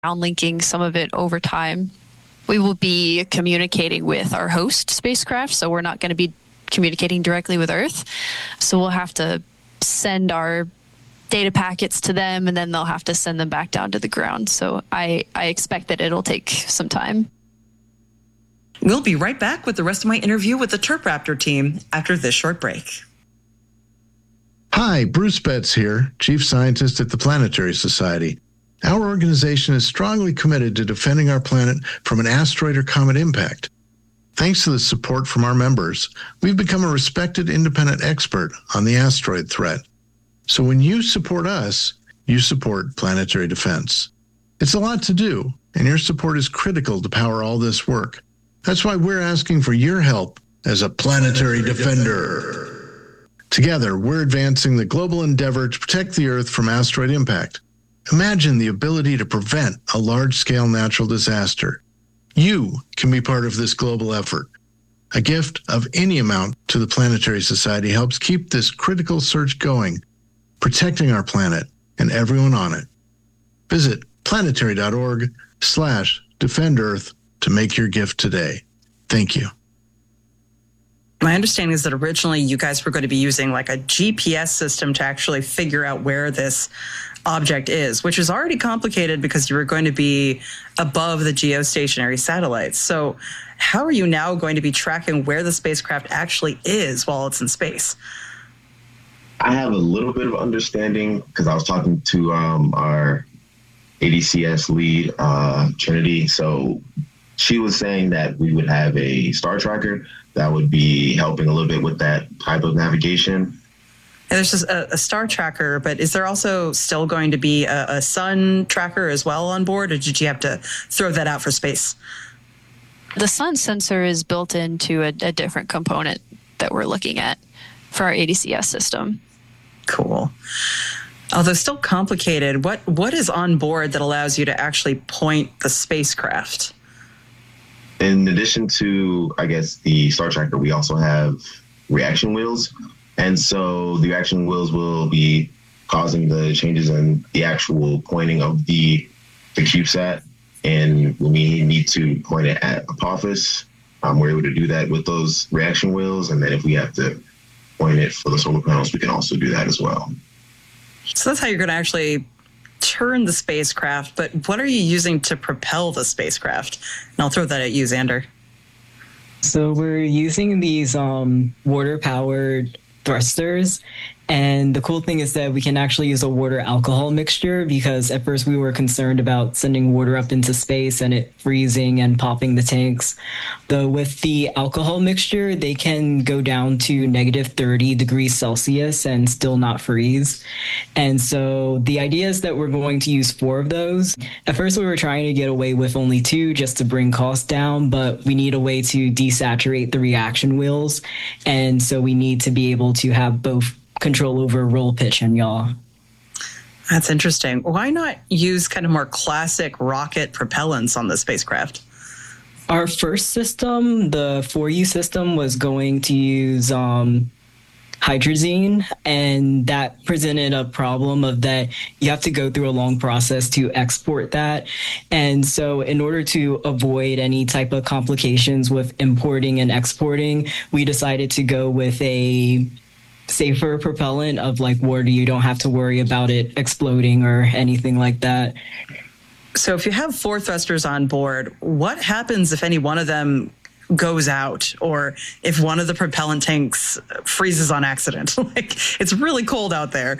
downlinking some of it over time. We will be communicating with our host spacecraft, so we're not going to be communicating directly with Earth. So we'll have to send our data packets to them, and then they'll have to send them back down to the ground. So I expect that it'll take some time. We'll be right back with the rest of my interview with the TerpRaptor team after this short break. Hi, Bruce Betts here, Chief Scientist at the Planetary Society. Our organization is strongly committed to defending our planet from an asteroid or comet impact. Thanks to the support from our members, we've become a respected independent expert on the asteroid threat. So when you support us, you support planetary defense. It's a lot to do, and your support is critical to power all this work. That's why we're asking for your help as a planetary defender. Together, we're advancing the global endeavor to protect the Earth from asteroid impact. Imagine the ability to prevent a large-scale natural disaster. You can be part of this global effort. A gift of any amount to the Planetary Society helps keep this critical search going, protecting our planet and everyone on it. Visit planetary.org/Defend Earth to make your gift today. Thank you. My understanding is that originally you guys were going to be using like a GPS system to actually figure out where this object is, which is already complicated because you were going to be above the geostationary satellites. So how are you now going to be tracking where the spacecraft actually is while it's in space? I have a little bit of understanding because I was talking to our ADCS lead, Trinity. So she was saying that we would have a star tracker that would be helping a little bit with that type of navigation. And there's just a star tracker, but is there also still going to be a sun tracker as well on board, or did you have to throw that out for space? The sun sensor is built into a different component that we're looking at for our ADCS system. Cool. Although still complicated, what is on board that allows you to actually point the spacecraft? In addition to, I guess, the star tracker, we also have reaction wheels. And so the reaction wheels will be causing the changes in the actual pointing of the CubeSat. And when we need to point it at Apophis, we're able to do that with those reaction wheels. And then if we have to point it for the solar panels, we can also do that as well. So that's how you're going to actually turn the spacecraft. But what are you using to propel the spacecraft? And I'll throw that at you, Xander. So we're using these water-powered thrusters, and the cool thing is that we can actually use a water alcohol mixture, because at first we were concerned about sending water up into space and it freezing and popping the tanks. Though with the alcohol mixture, they can go down to -30 degrees Celsius and still not freeze. And so the idea is that we're going to use 4 of those. At first we were trying to get away with only 2 just to bring costs down, but we need a way to desaturate the reaction wheels. And so we need to be able to have both control over roll, pitch, and yaw. That's interesting. Why not use kind of more classic rocket propellants on the spacecraft? Our first system, the 4U system, was going to use hydrazine, and that presented a problem of that you have to go through a long process to export that. And so in order to avoid any type of complications with importing and exporting, we decided to go with a safer propellant of like water. You don't have to worry about it exploding or anything like that. So if you have 4 thrusters on board, what happens if any one of them goes out, or if one of the propellant tanks freezes on accident? Like, it's really cold out there.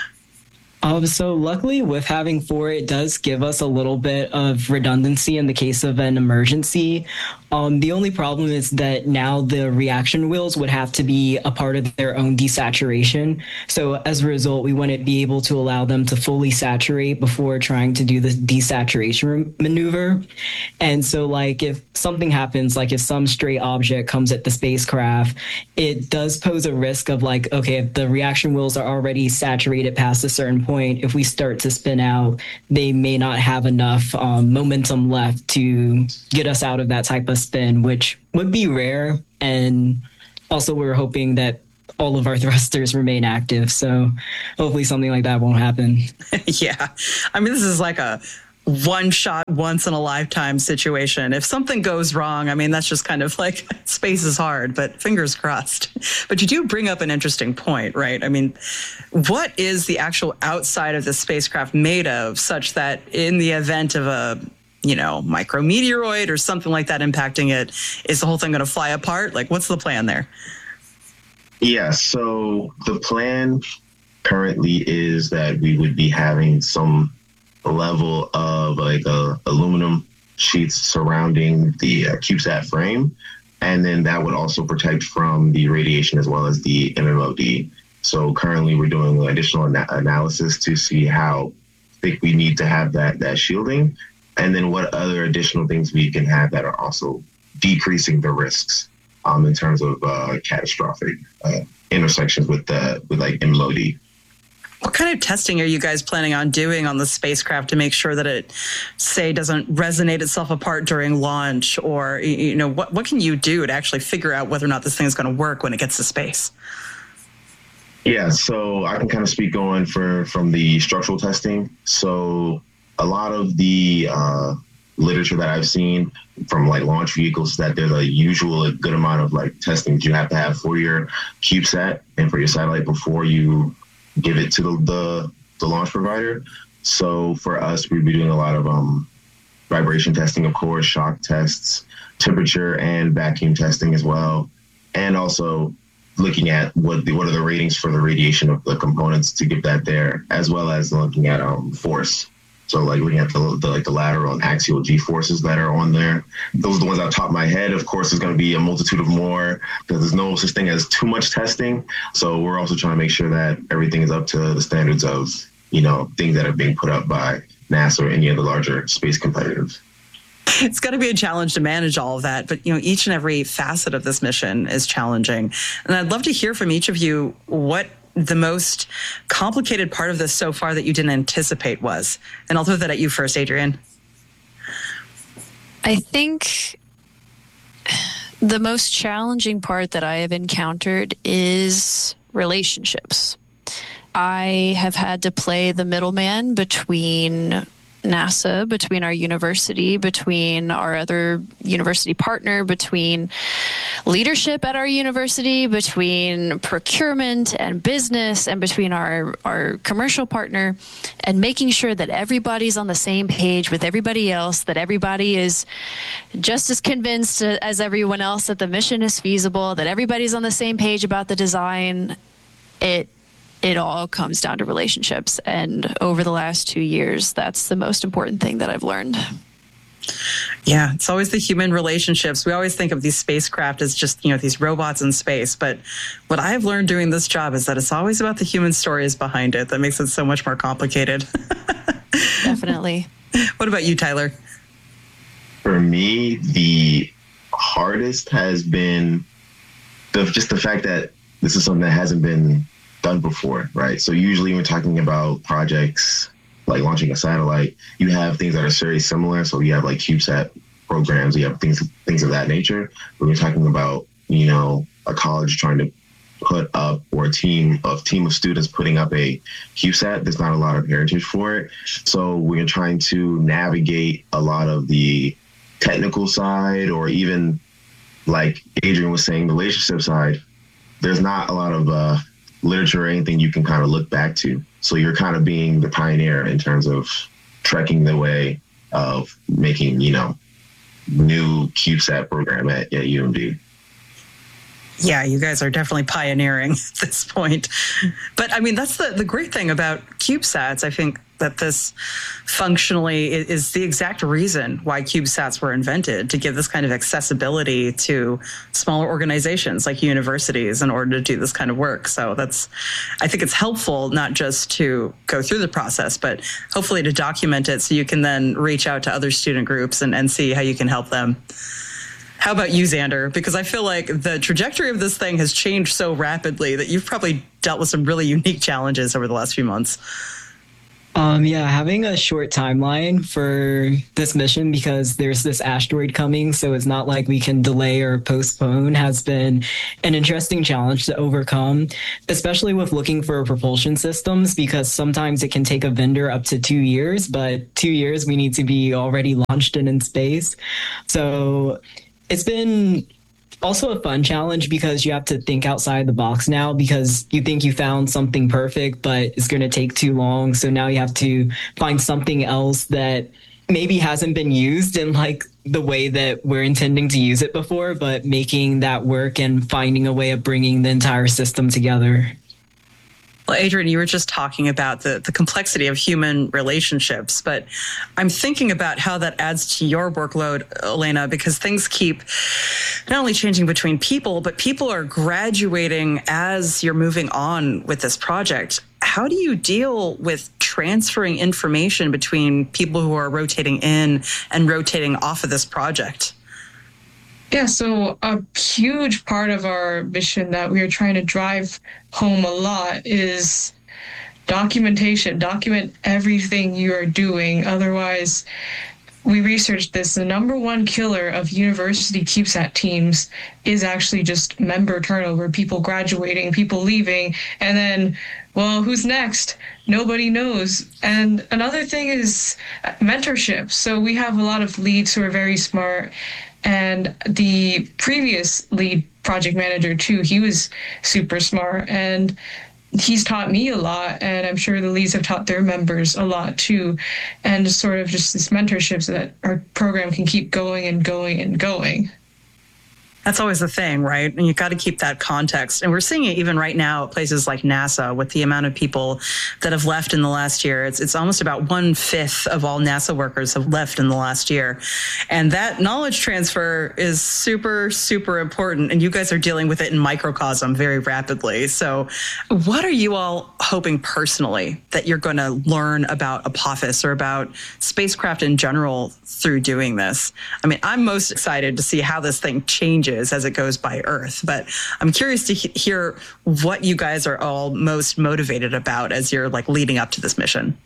So luckily with having 4, it does give us a little bit of redundancy in the case of an emergency. The only problem is that now the reaction wheels would have to be a part of their own desaturation. So as a result, we wouldn't be able to allow them to fully saturate before trying to do the desaturation maneuver. And so like if something happens, like if some stray object comes at the spacecraft, it does pose a risk of like, okay, if the reaction wheels are already saturated past a certain point, if we start to spin out, they may not have enough momentum left to get us out of that type of spin, which would be rare. And also we're hoping that all of our thrusters remain active. So hopefully something like that won't happen. Yeah. I mean, this is like a one shot, once in a lifetime situation. If something goes wrong, I mean, that's just kind of like space is hard, but fingers crossed. But you do bring up an interesting point, right? I mean, what is the actual outside of the spacecraft made of, such that in the event of a micrometeoroid or something like that impacting it, is the whole thing going to fly apart? Like, what's the plan there? Yeah, so the plan currently is that we would be having some level of like aluminum sheets surrounding the CubeSat frame, and then that would also protect from the radiation as well as the MMOD. So currently we're doing additional analysis to see how thick we need to have that shielding, and then what other additional things we can have that are also decreasing the risks in terms of catastrophic intersections with like MMOD. What kind of testing are you guys planning on doing on the spacecraft to make sure that it, say, doesn't resonate itself apart during launch? Or, what can you do to actually figure out whether or not this thing is going to work when it gets to space? Yeah, so I can kind of speak on from the structural testing. So a lot of the literature that I've seen from like launch vehicles, that there's a good amount of like testing that you have to have for your CubeSat and for your satellite before you give it to the launch provider. So for us, we'd be doing a lot of vibration testing, of course, shock tests, temperature and vacuum testing as well, and also looking at what are the ratings for the radiation of the components to get that there, as well as looking at force. So like looking at the lateral and axial G forces that are on there. Those are the ones off the top of my head. Of course, there's going to be a multitude of more, because there's no such thing as too much testing. So we're also trying to make sure that everything is up to the standards of, things that are being put up by NASA or any of the larger space competitors. It's got to be a challenge to manage all of that. But, each and every facet of this mission is challenging. And I'd love to hear from each of you what the most complicated part of this so far that you didn't anticipate was. And I'll throw that at you first, Adrienne. I think the most challenging part that I have encountered is relationships. I have had to play the middleman between NASA, between our university, between our other university partner, between leadership at our university, between procurement and business, and between our commercial partner, and making sure that everybody's on the same page with everybody else, that everybody is just as convinced as everyone else that the mission is feasible, that everybody's on the same page about the design. It all comes down to relationships. And over the last 2 years, that's the most important thing that I've learned. Yeah, it's always the human relationships. We always think of these spacecraft as just, these robots in space. But what I've learned doing this job is that it's always about the human stories behind it that makes it so much more complicated. Definitely. What about you, Tyler? For me, the hardest has been just the fact that this is something that hasn't been done before, right? So usually when we're talking about projects like launching a satellite, you have things that are very similar. So you have like CubeSat programs, you have things of that nature. When we're talking about, a college trying to put up, or a team of students putting up a CubeSat, there's not a lot of heritage for it. So we're trying to navigate a lot of the technical side, or even like Adrienne was saying, the relationship side. There's not a lot of literature or anything you can kind of look back to. So you're kind of being the pioneer in terms of trekking the way of making, new CubeSat program at UMD. Yeah, you guys are definitely pioneering at this point. But I mean, that's the great thing about CubeSats. I think that this functionally is the exact reason why CubeSats were invented, to give this kind of accessibility to smaller organizations like universities in order to do this kind of work. So I think it's helpful not just to go through the process, but hopefully to document it so you can then reach out to other student groups and see how you can help them. How about you, Xander? Because I feel like the trajectory of this thing has changed so rapidly that you've probably dealt with some really unique challenges over the last few months. Yeah, having a short timeline for this mission because there's this asteroid coming, so it's not like we can delay or postpone, has been an interesting challenge to overcome, especially with looking for propulsion systems, because sometimes it can take a vendor up to 2 years, but 2 years we need to be already launched and in space. So it's been also a fun challenge because you have to think outside the box now because you think you found something perfect, but it's going to take too long. So now you have to find something else that maybe hasn't been used in like the way that we're intending to use it before, but making that work and finding a way of bringing the entire system together. Well, Adrian, you were just talking about the complexity of human relationships, but I'm thinking about how that adds to your workload, Elena, because things keep not only changing between people, but people are graduating as you're moving on with this project. How do you deal with transferring information between people who are rotating in and rotating off of this project? Yeah, so a huge part of our mission that we are trying to drive home a lot is documentation. Document everything you are doing. Otherwise, we researched this. The number one killer of university CubeSat teams is actually just member turnover, people graduating, people leaving, and then, well, who's next? Nobody knows. And another thing is mentorship. So we have a lot of leads who are very smart. And the previous lead project manager, too, he was super smart. And he's taught me a lot. And I'm sure the leads have taught their members a lot, too. And sort of just this mentorship so that our program can keep going and going and going. That's always the thing, right? And you've got to keep that context. And we're seeing it even right now at places like NASA with the amount of people that have left in the last year. It's almost about 1/5 of all NASA workers have left in the last year. And that knowledge transfer is super, super important. And you guys are dealing with it in microcosm very rapidly. So what are you all hoping personally that you're going to learn about Apophis or about spacecraft in general through doing this? I mean, I'm most excited to see how this thing changes as it goes by Earth. But I'm curious to hear what you guys are all most motivated about as you're like leading up to this mission.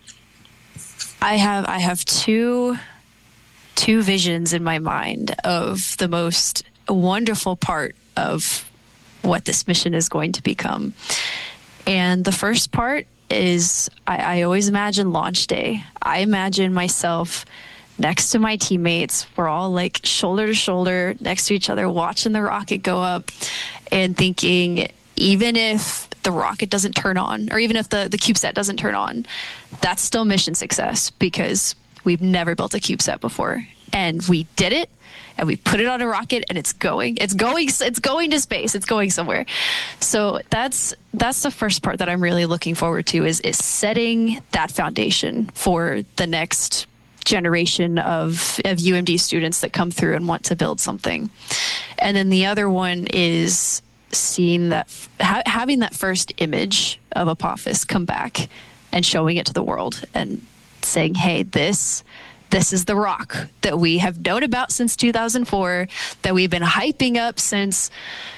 I have two visions in my mind of the most wonderful part of what this mission is going to become. And the first part is I always imagine launch day. I imagine myself next to my teammates. We're all like shoulder to shoulder next to each other, watching the rocket go up and thinking, even if the rocket doesn't turn on, or even if the CubeSat doesn't turn on, that's still mission success because we've never built a CubeSat before. And we did it, and we put it on a rocket, and it's going to space. It's going somewhere. So that's the first part that I'm really looking forward to is setting that foundation for the next generation of UMD students that come through and want to build something. And then the other one is seeing that, having that first image of Apophis come back and showing it to the world and saying, hey, this is the rock that we have known about since 2004, that we've been hyping up since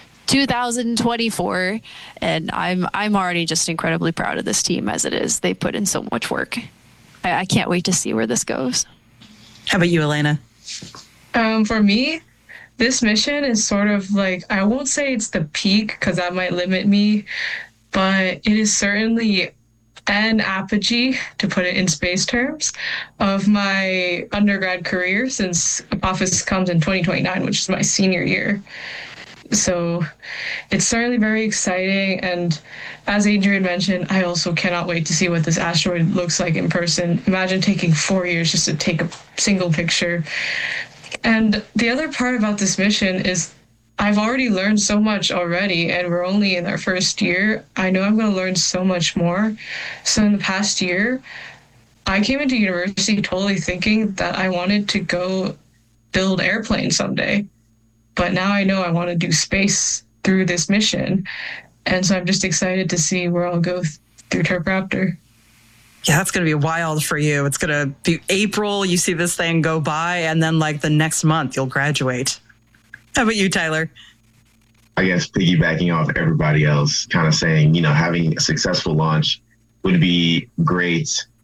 2024. And I'm already just incredibly proud of this team as it is. They put in so much work. I can't wait to see where this goes. How about you, Elena? For me, this mission is sort of like, I won't say it's the peak because that might limit me, but it is certainly an apogee, to put it in space terms, of my undergrad career since Apophis comes in 2029, which is my senior year. So it's certainly very exciting. And as Adrian mentioned, I also cannot wait to see what this asteroid looks like in person. Imagine taking 4 years just to take a single picture. And the other part about this mission is I've already learned so much already, and we're only in our first year. I know I'm going to learn so much more. So in the past year, I came into university totally thinking that I wanted to go build airplanes someday. But now I know I want to do space through this mission. And so I'm just excited to see where I'll go through TurpRaptor. Yeah, that's going to be wild for you. It's going to be April, you see this thing go by, and then like the next month you'll graduate. How about you, Tyler? I guess piggybacking off everybody else, kind of saying, having a successful launch would be great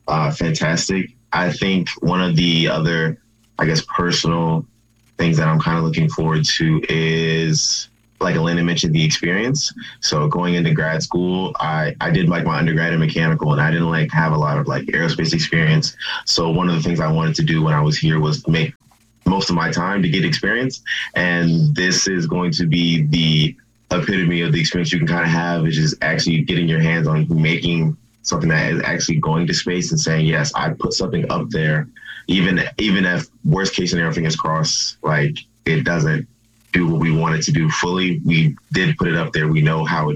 fantastic. I think one of the other, I guess, personal things that I'm kind of looking forward to is, like Elena mentioned, the experience. So going into grad school, I did like my undergrad in mechanical, and I didn't like have a lot of like aerospace experience. So one of the things I wanted to do when I was here was make most of my time to get experience. And this is going to be the epitome of the experience you can kind of have, is just actually getting your hands on making something that is actually going to space and saying, yes, I put something up there, even if worst case scenario, fingers crossed, like it doesn't do what we want it to do fully. We did put it up there. We know how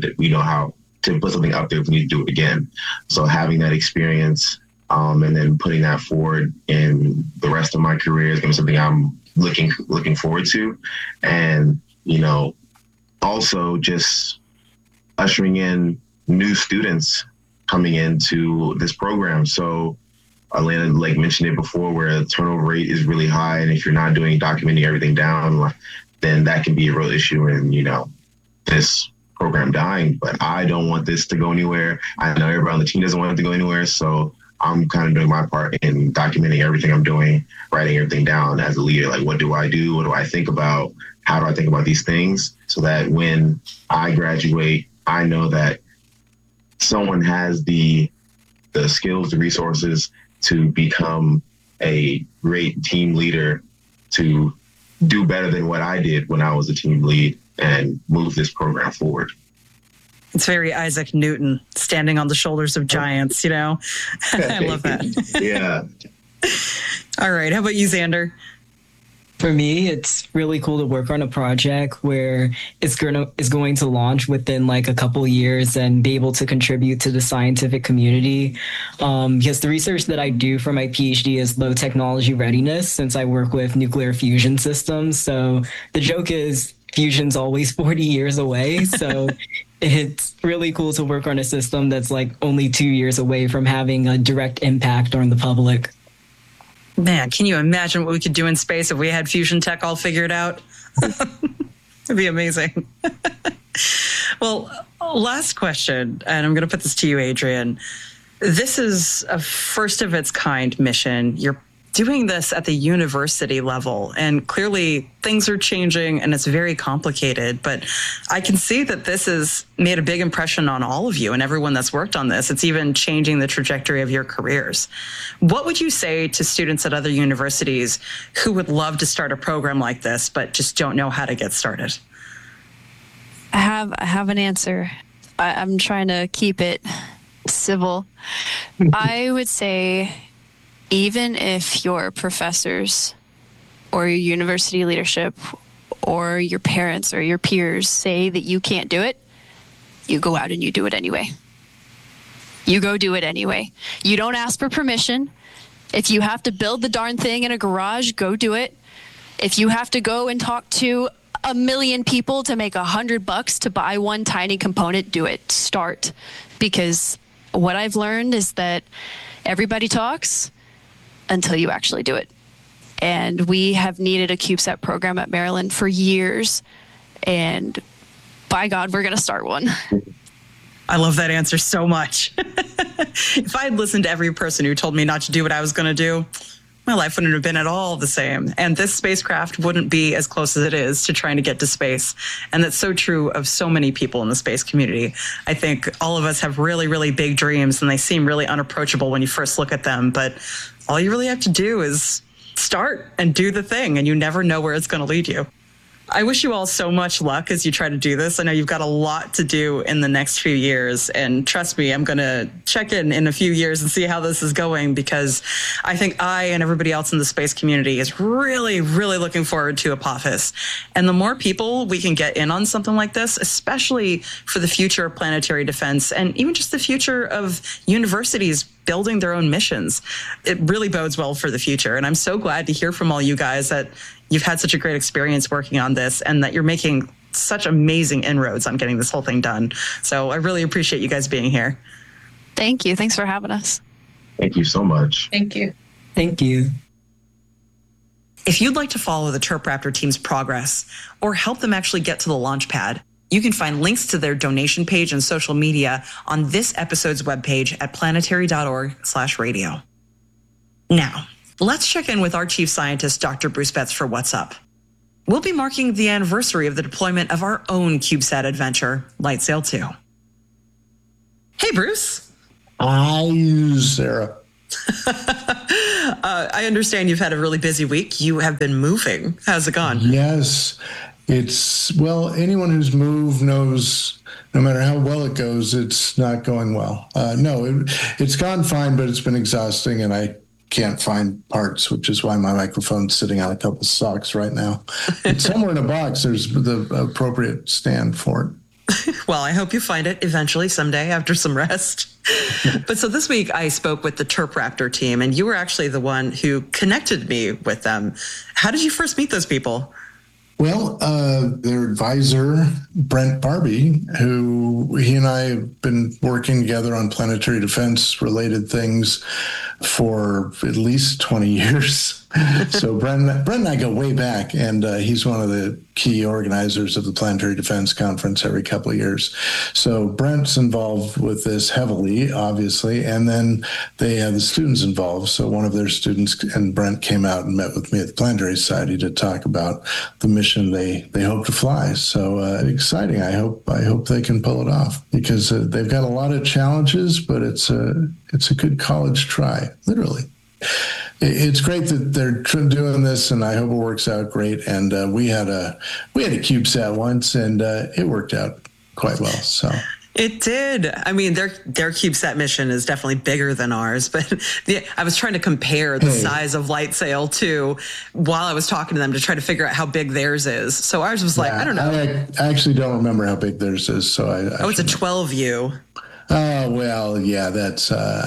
to put something up there if we need to do it again. So having that experience and then putting that forward in the rest of my career is going to be something I'm looking forward to. And, you know, also just ushering in new students coming into this program. So Elena like mentioned it before, where the turnover rate is really high. And if you're not documenting everything down, then that can be a real issue in, you know, this program dying. But I don't want this to go anywhere. I know everybody on the team doesn't want it to go anywhere. So I'm kind of doing my part in documenting everything I'm doing, writing everything down as a leader. Like, what do I do? What do I think about? How do I think about these things? So that when I graduate, I know that someone has the skills, the resources to become a great team leader, to do better than what I did when I was a team lead, and move this program forward. It's very Isaac Newton, standing on the shoulders of giants, you know? I love that. Yeah. All right. How about you, Xander? For me, it's really cool to work on a project where it's going to launch within like a couple years and be able to contribute to the scientific community. Because the research that I do for my PhD is low technology readiness, since I work with nuclear fusion systems. So the joke is fusion's always 40 years away. So it's really cool to work on a system that's like only 2 years away from having a direct impact on the public. Man, can you imagine what we could do in space if we had fusion tech all figured out? It'd be amazing. Well, last question, and I'm going to put this to you, Adrian. This is a first of its kind mission. You're doing this at the university level, and clearly things are changing and it's very complicated, but I can see that this has made a big impression on all of you and everyone that's worked on this. It's even changing the trajectory of your careers. What would you say to students at other universities who would love to start a program like this, but just don't know how to get started? I have an answer. I'm trying to keep it civil. I would say, even if your professors or your university leadership or your parents or your peers say that you can't do it, you go out and you do it anyway. You go do it anyway. You don't ask for permission. If you have to build the darn thing in a garage, go do it. If you have to go and talk to 1 million people to make $100 to buy one tiny component, do it. Start. Because what I've learned is that everybody talks until you actually do it. And we have needed a CubeSat program at Maryland for years. And by God, we're going to start one. I love that answer so much. If I had listened to every person who told me not to do what I was going to do, my life wouldn't have been at all the same. And this spacecraft wouldn't be as close as it is to trying to get to space. And that's so true of so many people in the space community. I think all of us have really, really big dreams, and they seem really unapproachable when you first look at them. But all you really have to do is start and do the thing, and you never know where it's going to lead you. I wish you all so much luck as you try to do this. I know you've got a lot to do in the next few years, and trust me, I'm going to check in a few years and see how this is going, because I think I and everybody else in the space community is really, really looking forward to Apophis. And the more people we can get in on something like this, especially for the future of planetary defense and even just the future of universities building their own missions, it really bodes well for the future. And I'm so glad to hear from all you guys that you've had such a great experience working on this and that you're making such amazing inroads on getting this whole thing done. So I really appreciate you guys being here. Thank you. Thanks for having us. Thank you so much. Thank you. Thank you. If you'd like to follow the Terp Raptor team's progress or help them actually get to the launch pad, You can find links to their donation page and social media on this episode's webpage at planetary.org/radio. Now, let's check in with our chief scientist, Dr. Bruce Betts, for What's Up. We'll be marking the anniversary of the deployment of our own CubeSat adventure, LightSail 2. Hey, Bruce. Hi, Sarah. I understand you've had a really busy week. You have been moving. How's it gone? Yes. Anyone who's moved knows no matter how well it goes, it's not going well. It's gone fine, but it's been exhausting, and I can't find parts, which is why my microphone's sitting on a couple socks right now. It's somewhere in a box. There's the appropriate stand for it. Well, I hope you find it eventually someday after some rest. But so this week I spoke with the TerpRaptor team, and you were actually the one who connected me with them. How did you first meet those people? Well, their advisor, Brent Barbie, he and I have been working together on planetary defense related things for at least 20 years. So Brent and I go way back, and he's one of the key organizers of the Planetary Defense Conference every couple of years. So Brent's involved with this heavily, obviously, and then they have the students involved. So one of their students and Brent came out and met with me at the Planetary Society to talk about the mission they hope to fly. So exciting. I hope they can pull it off, because they've got a lot of challenges, but it's a good college try, literally. It's great that they're doing this, and I hope it works out great. And we had a CubeSat once, and it worked out quite well. So it did. I mean, their CubeSat mission is definitely bigger than ours, but I was trying to compare the size of LightSail 2 while I was talking to them to try to figure out how big theirs is. So ours was I don't know. I actually don't remember how big theirs is. So it's a 12U. Oh, well, yeah, that's,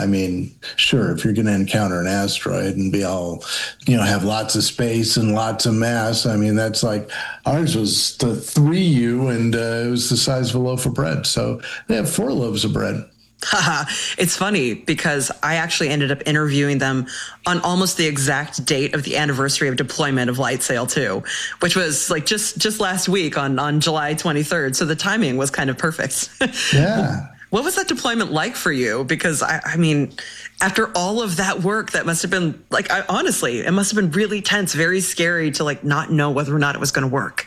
sure, if you're going to encounter an asteroid and be all, have lots of space and lots of mass, that's like, ours was the 3U, and it was the size of a loaf of bread. So they have 4 loaves of bread. It's funny because I actually ended up interviewing them on almost the exact date of the anniversary of deployment of LightSail 2, which was like just last week on July 23rd. So the timing was kind of perfect. Yeah. What was that deployment like for you? Because I mean, after all of that work, that must have been honestly, it must have been really tense, very scary to not know whether or not it was going to work.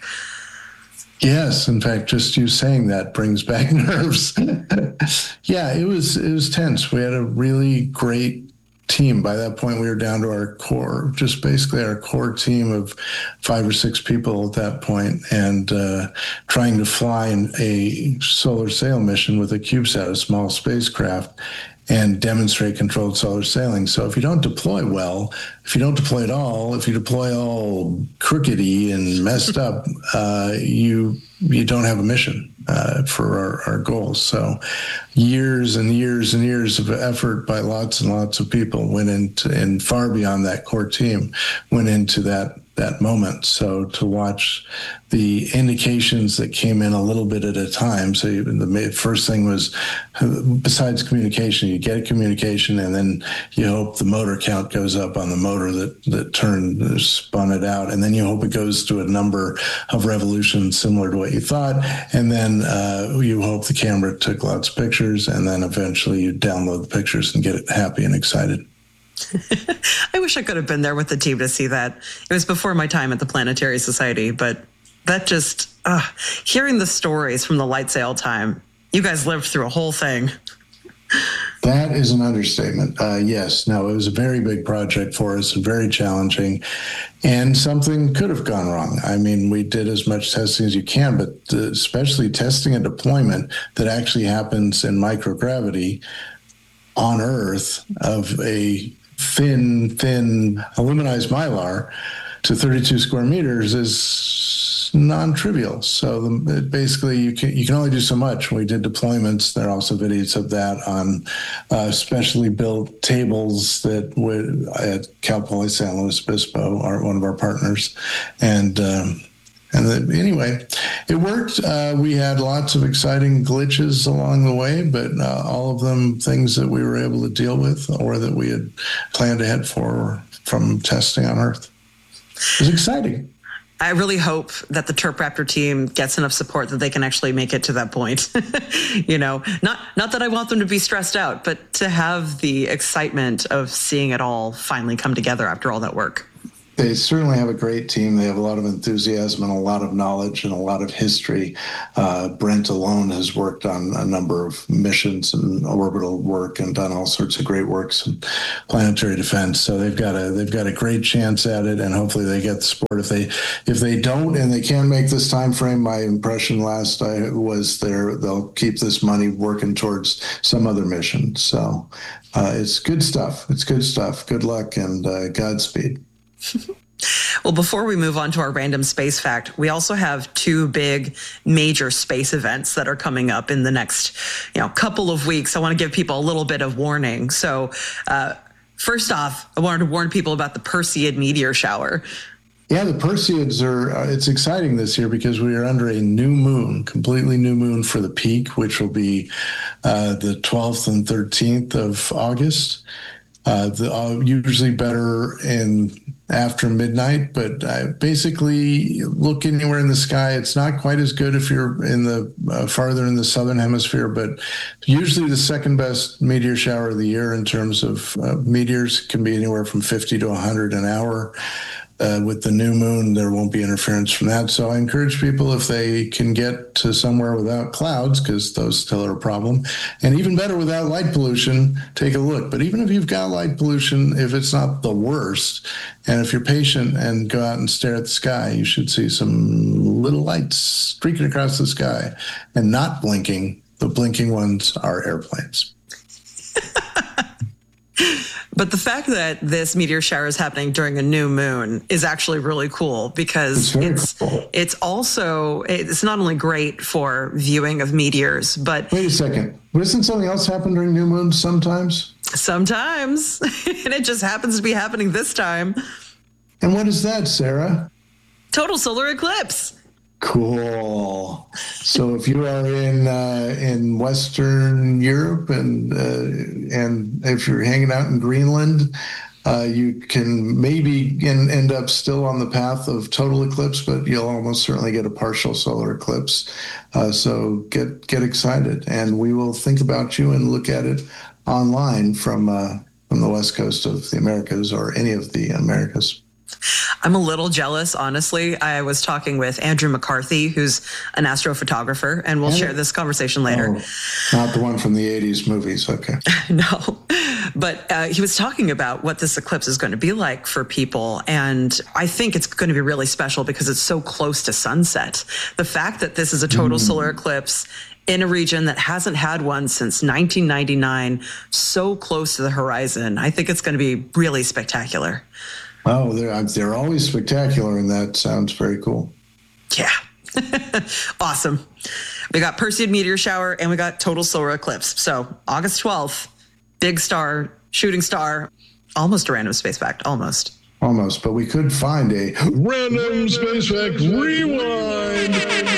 Yes. In fact, just you saying that brings back nerves. Yeah, it was tense. We had a really great team. By that point, we were down to our core, just basically our core team of 5 or 6 people at that point, and trying to fly a solar sail mission with a CubeSat, a small spacecraft, and demonstrate controlled solar sailing. So if you don't deploy well, if you don't deploy at all, if you deploy all crookedy and messed up, you don't have a mission for our goals. So years and years and years of effort by lots and lots of people went into, and far beyond that core team, went into that moment. So to watch the indications that came in a little bit at a time. So the first thing was, besides communication, you get a communication, and then you hope the motor count goes up on the motor that spun it out. And then you hope it goes to a number of revolutions similar to what you thought. And then you hope the camera took lots of pictures, and then eventually you download the pictures and get it happy and excited. I wish I could have been there with the team to see that. It was before my time at the Planetary Society, but that just, hearing the stories from the LightSail time, you guys lived through a whole thing. That is an understatement. Yes, no, it was a very big project for us and very challenging, and something could have gone wrong. I mean, we did as much testing as you can, but especially testing a deployment that actually happens in microgravity on Earth of a thin aluminized mylar to 32 square meters is non-trivial. So basically you can only do so much. We did deployments. There are also videos of that on specially built tables that would at Cal Poly San Luis Obispo, one of our partners. And anyway, it worked. We had lots of exciting glitches along the way, but all of them things that we were able to deal with or that we had planned ahead for from testing on Earth. It was exciting. I really hope that the Terp Raptor team gets enough support that they can actually make it to that point. Not that I want them to be stressed out, but to have the excitement of seeing it all finally come together after all that work. They certainly have a great team. They have a lot of enthusiasm and a lot of knowledge and a lot of history. Brent alone has worked on a number of missions and orbital work and done all sorts of great works in planetary defense. So they've got a great chance at it, and hopefully they get the support. If they don't and they can't make this time frame, my impression last was they'll keep this money working towards some other mission. So it's good stuff. It's good stuff. Good luck and Godspeed. Well, before we move on to our random space fact, we also have two big major space events that are coming up in the next, couple of weeks. I want to give people a little bit of warning. So, first off, I wanted to warn people about the Perseid meteor shower. Yeah, the Perseids it's exciting this year because we are under a new moon, completely new moon for the peak, which will be the 12th and 13th of August. Usually better after midnight, but basically look anywhere in the sky. It's not quite as good if you're in the farther in the southern hemisphere, but usually the second best meteor shower of the year in terms of meteors. Can be anywhere from 50 to 100 an hour. With the new moon, there won't be interference from that. So I encourage people, if they can get to somewhere without clouds, because those still are a problem, and even better without light pollution, take a look. But even if you've got light pollution, if it's not the worst, and if you're patient and go out and stare at the sky, you should see some little lights streaking across the sky and not blinking. The blinking ones are airplanes. But the fact that this meteor shower is happening during a new moon is actually really cool because it's also, it's not only great for viewing of meteors, but... Wait a second. Doesn't something else happen during new moons sometimes? Sometimes. And it just happens to be happening this time. And what is that, Sarah? Total solar eclipse. Cool. So if you are in Western Europe and if you're hanging out in Greenland, you can maybe end up still on the path of total eclipse, but you'll almost certainly get a partial solar eclipse. So get excited, and we will think about you and look at it online from the west coast of the Americas or any of the Americas. I'm a little jealous, honestly. I was talking with Andrew McCarthy, who's an astrophotographer, and we'll share this conversation later. Oh, not the one from the 80s movies. Okay. No, but he was talking about what this eclipse is going to be like for people. And I think it's going to be really special because it's so close to sunset. The fact that this is a total solar eclipse in a region that hasn't had one since 1999, so close to the horizon, I think it's going to be really spectacular. Oh, they're always spectacular, and that sounds very cool. Yeah. Awesome. We got Perseid meteor shower, and we got total solar eclipse. So August 12th, big star, shooting star, almost a random space fact, almost. Almost, but we could find a random space fact rewind.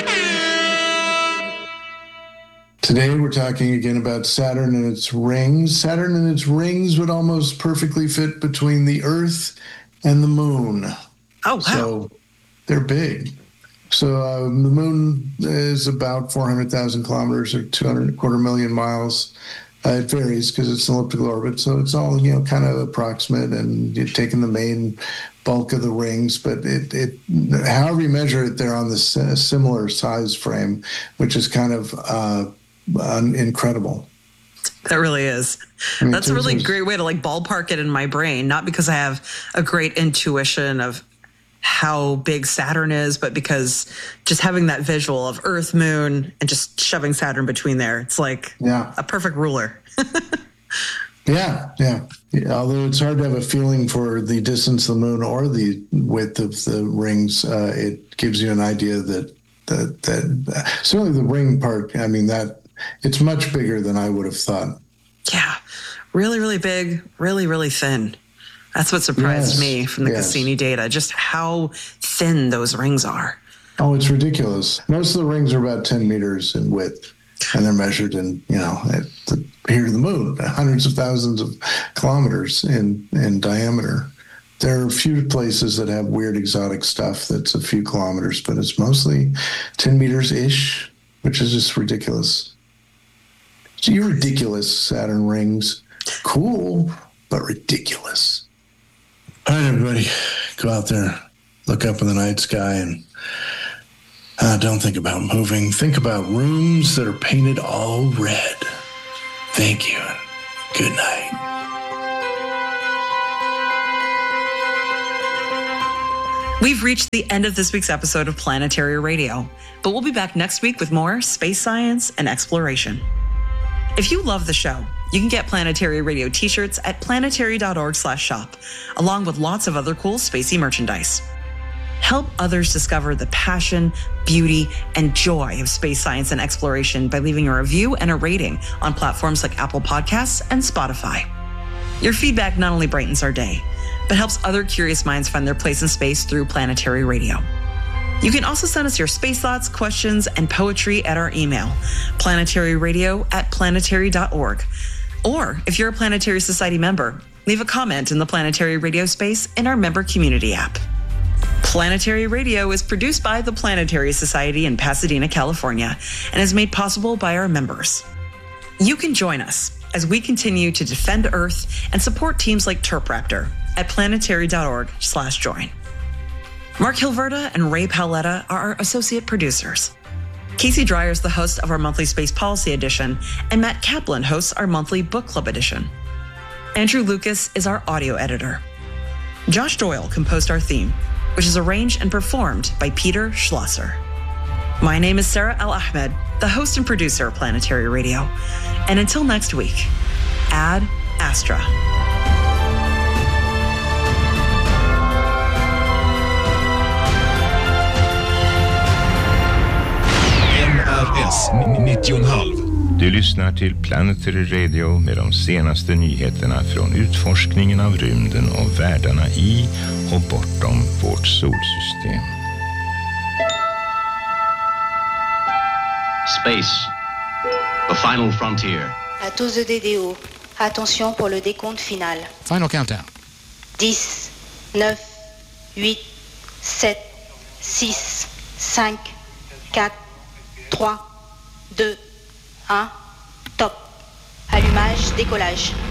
Today we're talking again about Saturn and its rings. Saturn and its rings would almost perfectly fit between the Earth and the moon. Oh, wow. So they're big. So the moon is about 400,000 kilometers or 250,000 miles. It varies because it's an elliptical orbit. So it's all, kind of approximate, and you're taking the main bulk of the rings. But it however you measure it, they're on the similar size frame, which is kind of incredible. That really is. That's a really great way to ballpark it in my brain, not because I have a great intuition of how big Saturn is, but because just having that visual of Earth, Moon, and just shoving Saturn between there, it's like a perfect ruler. Yeah. Although it's hard to have a feeling for the distance of the moon or the width of the rings, it gives you an idea that certainly the ring part, that it's much bigger than I would have thought. Yeah. Really, really big, really, really thin. That's what surprised me from the Cassini data, just how thin those rings are. Oh, it's ridiculous. Most of the rings are about 10 meters in width, and they're measured in, here to the moon, hundreds of thousands of kilometers in diameter. There are a few places that have weird exotic stuff that's a few kilometers, but it's mostly 10 meters-ish, which is just ridiculous. So you're ridiculous, Saturn rings. Cool, but ridiculous. All right, everybody, go out there, look up in the night sky, and don't think about moving. Think about rooms that are painted all red. Thank you, and good night. We've reached the end of this week's episode of Planetary Radio, but we'll be back next week with more space science and exploration. If you love the show, you can get Planetary Radio t-shirts at planetary.org/shop, along with lots of other cool spacey merchandise. Help others discover the passion, beauty, and joy of space science and exploration by leaving a review and a rating on platforms like Apple Podcasts and Spotify. Your feedback not only brightens our day, but helps other curious minds find their place in space through Planetary Radio. You can also send us your space thoughts, questions, and poetry at our email, planetaryradio@planetary.org. Or if you're a Planetary Society member, leave a comment in the Planetary Radio space in our member community app. Planetary Radio is produced by the Planetary Society in Pasadena, California, and is made possible by our members. You can join us as we continue to defend Earth and support teams like Terp Raptor at planetary.org/join. Mark Hilverda and Ray Paoletta are our associate producers. Casey Dreyer is the host of our monthly Space Policy Edition, and Matt Kaplan hosts our monthly Book Club Edition. Andrew Lucas is our audio editor. Josh Doyle composed our theme, which is arranged and performed by Peter Schlosser. My name is Sarah Al-Ahmed, the host and producer of Planetary Radio. And until next week, Ad Astra. NRS 90,5. Du lyssnar till Planetary Radio med de senaste nyheterna från utforskningen av rymden och världarna i och bortom vårt solsystem. Space, the final frontier. À tous de DDO, attention pour le décompte final. Final countdown. 10, 9, 8, 7, 6, 5, 4, 3, 2, 1, top. Allumage, décollage.